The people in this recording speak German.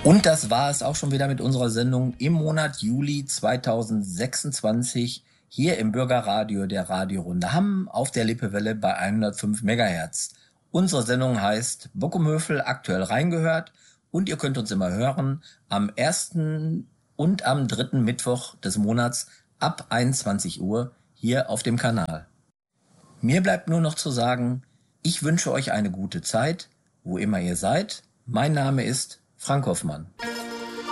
Und das war es auch schon wieder mit unserer Sendung im Monat Juli 2026 hier im Bürgerradio der Radiorunde Hamm auf der Lippewelle bei 105 MHz. Unsere Sendung heißt Bockumhövel aktuell reingehört und ihr könnt uns immer hören am 1. und am 3. Mittwoch des Monats ab 21 Uhr hier auf dem Kanal. Mir bleibt nur noch zu sagen, ich wünsche euch eine gute Zeit, wo immer ihr seid. Mein Name ist Frank Hoffmann.